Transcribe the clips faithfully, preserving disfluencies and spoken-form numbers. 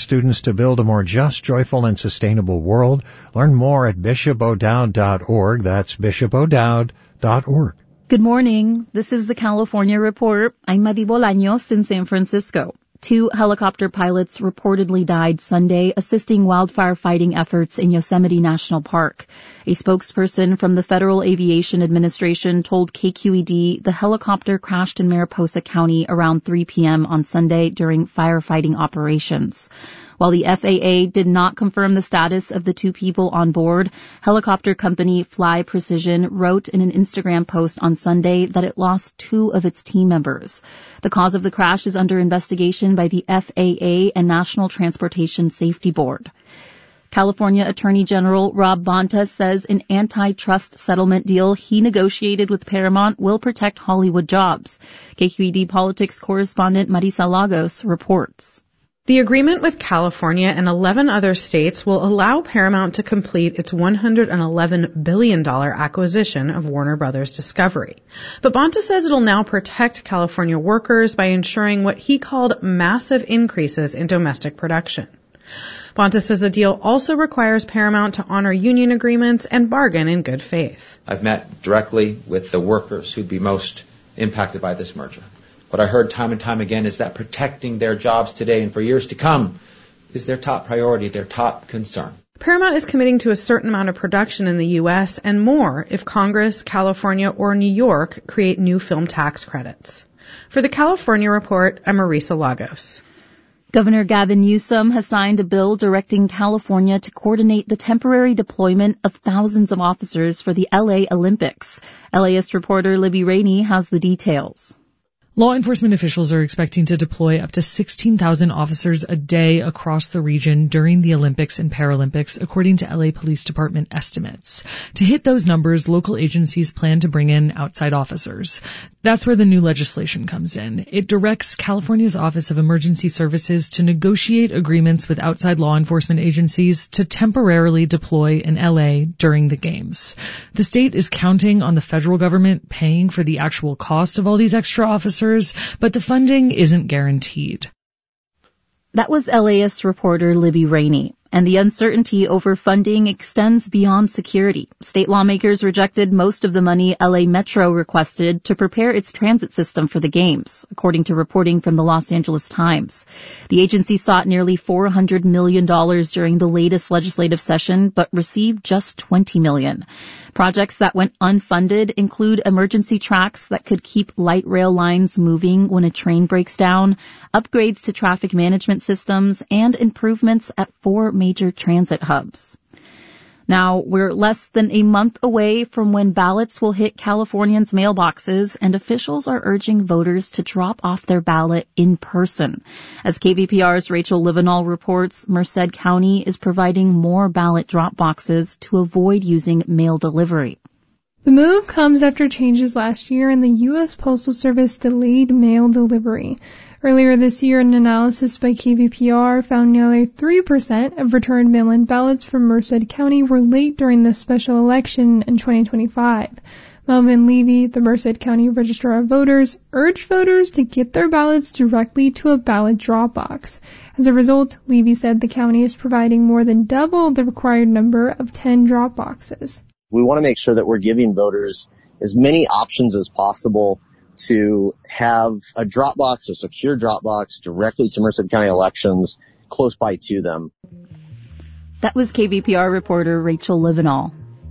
students to build a more just, joyful, and sustainable world. Learn more at bishop o'dowd dot org. That's bishop o'dowd dot org. Good morning. This is the California Report. I'm Maddie Bolaños in San Francisco. Two helicopter pilots reportedly died Sunday assisting wildfire fighting efforts in Yosemite National Park. A spokesperson from the Federal Aviation Administration told K Q E D the helicopter crashed in Mariposa County around three p.m. on Sunday during firefighting operations. While the F A A did not confirm the status of the two people on board, helicopter company Fly Precision wrote in an Instagram post on Sunday that it lost two of its team members. The cause of the crash is under investigation by the F A A and National Transportation Safety Board. California Attorney General Rob Bonta says an antitrust settlement deal he negotiated with Paramount will protect Hollywood jobs. K Q E D politics correspondent Marisa Lagos reports. The agreement with California and eleven other states will allow Paramount to complete its one hundred eleven billion dollars acquisition of Warner Brothers Discovery. But Bonta says it'll now protect California workers by ensuring what he called massive increases in domestic production. Bonta says the deal also requires Paramount to honor union agreements and bargain in good faith. I've met directly with the workers who'd be most impacted by this merger. What I heard time and time again is that protecting their jobs today and for years to come is their top priority, their top concern. Paramount is committing to a certain amount of production in the U S and more if Congress, California, or New York create new film tax credits. For the California Report, I'm Marisa Lagos. Governor Gavin Newsom has signed a bill directing California to coordinate the temporary deployment of thousands of officers for the L A Olympics. L A S reporter Libby Rainey has the details. Law enforcement officials are expecting to deploy up to sixteen thousand officers a day across the region during the Olympics and Paralympics, according to L A Police Department estimates. To hit those numbers, local agencies plan to bring in outside officers. That's where the new legislation comes in. It directs California's Office of Emergency Services to negotiate agreements with outside law enforcement agencies to temporarily deploy in L A during the games. The state is counting on the federal government paying for the actual cost of all these extra officers, but the funding isn't guaranteed. That was L A S reporter Libby Rainey. And the uncertainty over funding extends beyond security. State lawmakers rejected most of the money L A Metro requested to prepare its transit system for the games, according to reporting from the Los Angeles Times. The agency sought nearly four hundred million dollars during the latest legislative session, but received just twenty million dollars. Projects that went unfunded include emergency tracks that could keep light rail lines moving when a train breaks down, upgrades to traffic management systems, and improvements at four major transit hubs. Now, we're less than a month away from when ballots will hit Californians' mailboxes, and officials are urging voters to drop off their ballot in person. As K V P R's Rachel Livenall reports, Merced County is providing more ballot drop boxes to avoid using mail delivery. The move comes after changes last year and the U S Postal Service delayed mail delivery. Earlier this year, an analysis by K V P R found nearly three percent of returned mail-in ballots from Merced County were late during the special election in twenty twenty-five. Melvin Levy, the Merced County Registrar of Voters, urged voters to get their ballots directly to a ballot drop box. As a result, Levy said the county is providing more than double the required number of ten drop boxes. We want to make sure that we're giving voters as many options as possible to have a drop box, a secure drop box directly to Merced County elections close by to them. That was K V P R reporter Rachel Livenall.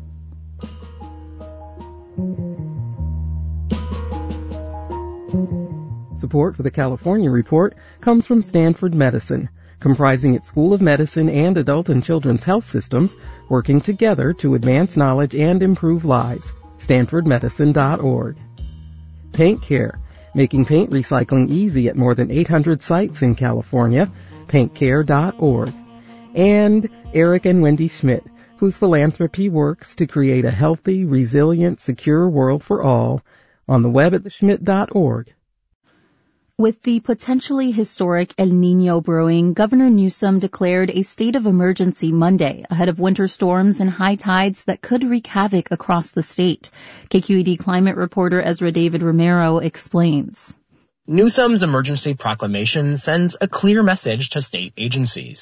Support for the California Report comes from Stanford Medicine, comprising its School of Medicine and Adult and Children's Health Systems, working together to advance knowledge and improve lives. stanford medicine dot org. Paint Care, making paint recycling easy at more than eight hundred sites in California. paint care dot org. And Eric and Wendy Schmidt, whose philanthropy works to create a healthy, resilient, secure world for all, on the web at the schmidt dot org. With the potentially historic El Niño brewing, Governor Newsom declared a state of emergency Monday ahead of winter storms and high tides that could wreak havoc across the state. K Q E D climate reporter Ezra David Romero explains. Newsom's emergency proclamation sends a clear message to state agencies.